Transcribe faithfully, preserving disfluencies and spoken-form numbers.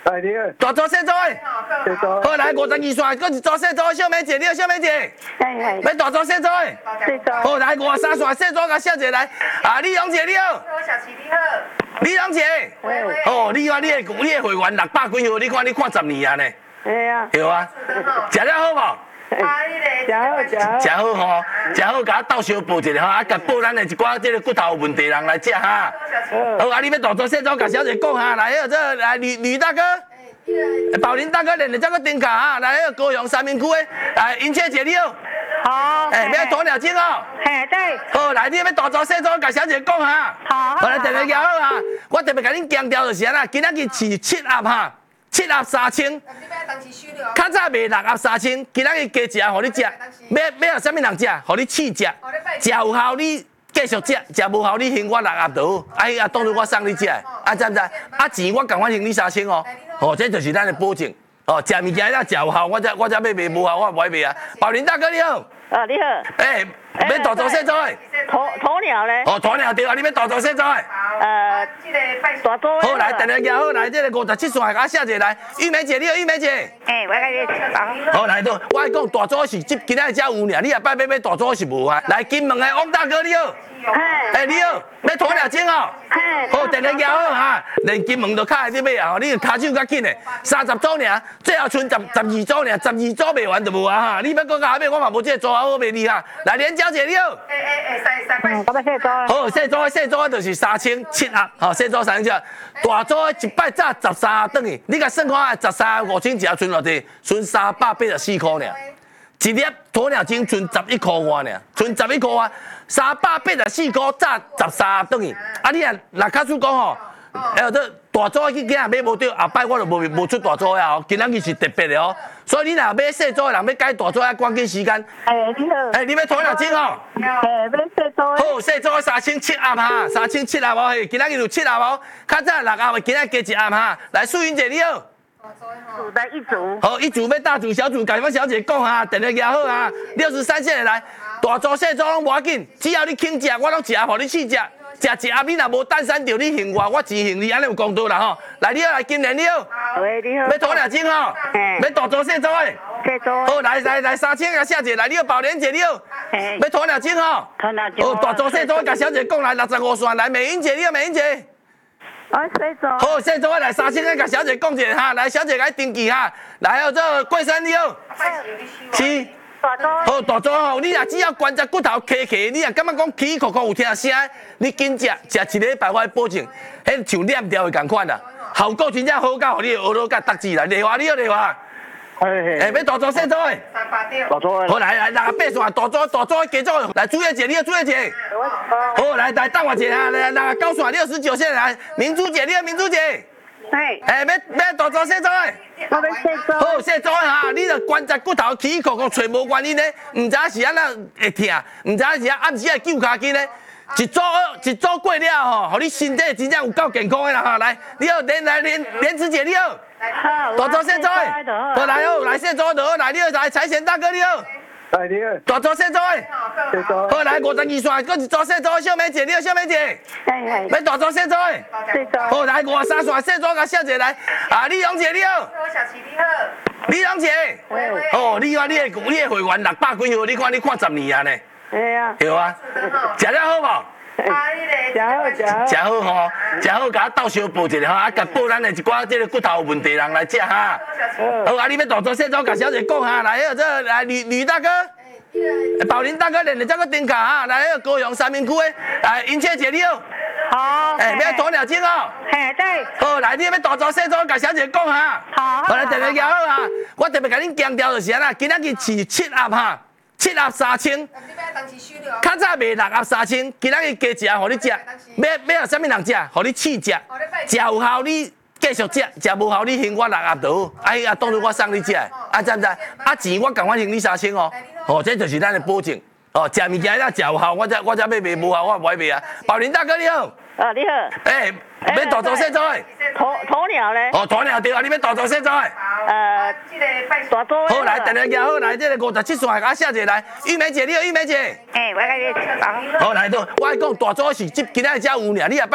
哎，你好。 大组小组的。 小组。 好，来五十二线，搁一组小组的小美姐，你好，小美姐。 哎哎。 要大组小组的。 小组。 好，来五十三线小组甲小姐来。啊，李荣姐你好。 你好，小琪你好。 李荣姐。哦，你看你的你的会员六百几号，你看你看十年啊呢。 哎啊。 对啊。食了好无？ 啊，你个。 食好食好。 食好吼，食好，甲我倒小报一下吼，啊，甲报咱的一寡即个骨头有问题的人来食哈。好，啊，你要大组小组甲小姐讲哈，来，迄这来吕吕大哥。宝林大哥连着这个顶卡哈，来那个高雄三明区的，来英切姐你好。 好。 哎，要鸵鸟精哦。 嘿，对。 好，来你要大组小组，甲小姐讲哈。 好。 好来，特别讲好哈，我特别甲恁强调就是安啦，今仔日是七盒哈，七盒三千。较早卖六盒三千，今仔日加一盒，互你食。要要互啥物人食？互你试食，食有效你。继续食，食无效你还我六盒就好，啊，啊，当作我送你食，啊，知唔知？啊，钱我共款还你三千哦，哦，这就是咱的保证，哦，食物件要食有效，我才我才要卖无效，我唔爱卖啊。宝林大哥你好， 啊你好， 诶，要大组小组的， 鸵鸵鸟咧， 哦，鸵鸟对啊，你要大组小组的， 呃，大组好来，等下行好来，这个五十七线甲小姐来，玉梅姐你好，玉梅姐， 诶，我甲你讲， 好来到，我爱讲大组是今今仔才有尔，你也摆要买大组是无啊？来金门的王大哥你好。哎，你好，要鸵鸟精哦。好，等下行好哈，连金门都卡在你买啊，你骹手较紧的，三十组尔，最后剩十十二组尔，十二组卖完就无啊哈。你要搁加买，我嘛无这个组好卖你哈。来，连娇姐你好。 哎哎哎，三三块。 我要小组。 好，小组小组就是三千七盒，好，小组三千七，大组一摆早十三盒等于，你甲算看，十三五千一盒剩偌济，剩三百八十四块尔。一粒鸵鸟精剩十一块外尔，剩十一块外，三百八十四块早十三盒等于。啊，你啊，若卡叔讲吼，哎，这大组去今日买无对，后摆我就无无出大组呀哦，今仔日是特别的哦。所以你若买小组的人要改大组，要赶紧时间。 哎，你好。 哎，你要鸵鸟精哦。 哎，要小组。 好，小组三千七盒哈，三千七盒哦，嘿，今仔日有七盒哦，较早六盒，今仔加一盒哈。来，素云姐你好。 组的一组。 好，一组要大组小组，甲阮小姐讲哈，电话拿好哈，六十三线来，大组小组拢无要紧，只要你肯食，我拢一盒互你试食，食一盒你若无单身着，你还我，我钱还你，安尼有公道啦吼。来，你好，来金莲你好。 喂，你好。 要鸵鸟精吼，要大组小组的。 小组。 好，来来来，三千个小姐来，你好，宝莲姐你好。要鸵鸟精吼。 鸵鸟精。 哦，大组小组，甲小姐讲来，六十五线来，美英姐你好，美英姐。 我小组。 好，小组我来三千个，甲小姐讲者哈，来小姐来登记哈，来哦，这桂山你好。是。 大组。 好，大组吼，你若只要关节骨头磕磕，你若感觉讲起壳壳有听声，你紧食，食一礼拜我保证，迄像链条的共款啦，效果真正好到，互你学到甲达志啦。丽华你好，丽华。 哎哎，要大组小组的。 大组的。 好来来，六十八线大组大组加组，来朱叶姐，你好，朱叶姐。好来来，等我一下，来来九线六十九线来，明珠姐，你好，明珠姐。 哎。 哎，要要大组小组的。 我要小组。 好，小组哈，你著关节骨头起起壳壳找无原因咧，唔知是安怎会痛，唔知是暗时会揪骹筋咧。一组一组过了吼，互你身体真正有够健康的啦哈。来，你好，连来连连子姐你好。 好。 大组小组的。好来好，来小组就好，来你好，来财神大哥你好。 哎，你好。 大组小组的。 小组。 好来五十二线，搁一组小组，小美姐你好，小美姐。 哎哎。 要大组小组的。 小组。 好来五十三线，小组甲小姐来，啊李荣姐你好。 你好，小琪你好。 李荣姐。哦，你看你的你的会员六百几号，你看你看十年啊呢。 哎呀。 对啊。食了好无？ 啊，你个。 食好食好。 食好吼，食好，甲我倒小报一下吼，啊，甲报咱的一寡即个骨头有问题的人来食哈。好，啊，你要大组小组，甲小姐讲哈，来，迄这来吕吕大哥。宝林大哥连着这个顶卡哈，来，迄个高雄三明区的，来英切姐你好。 好。 哎，要鸵鸟精哦。 嘿，对。 好，来，你要大组小组，甲小姐讲哈。 好。 好来，电话拿好哈，我特别甲恁强调就是安啦，今仔日是七盒哈。七盒三千，较早卖六盒三千，今仔日加一盒，互你食。要要互啥物人食？互你试食，食有效你继续食，食无效你还我六盒就好。哎呀，当作我送你食，啊知唔知？啊钱我共款还你三千哦。哦，这就是咱的保证。哦，食物件要食有效，我才我才要卖无效，我唔爱卖啊。宝林大哥你好。 啊，你好。 哎，要大组小组的。 鸵鸵鸟咧。 哦，鸵鸟对啊，你要大组小组的。 呃，大组。 好来，电话拿好来，这个五十七线甲小姐来，玉梅姐你好，玉梅姐。 哎，我甲你讲。 好来到，我讲大组是今今仔才有尔，你也摆